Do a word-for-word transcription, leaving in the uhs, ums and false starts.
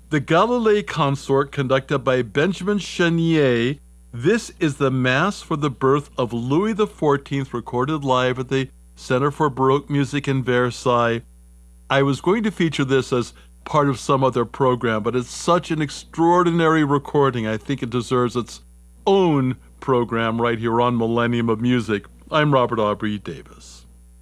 The Galilei Consort, conducted by Benjamin Chenier. This is the Mass for the birth of Louis the fourteenth, recorded live at the Center for Baroque Music in Versailles. I was going to feature this as part of some other program, but it's such an extraordinary recording. I think it deserves its own program right here on Millennium of Music. I'm Robert Aubrey Davis.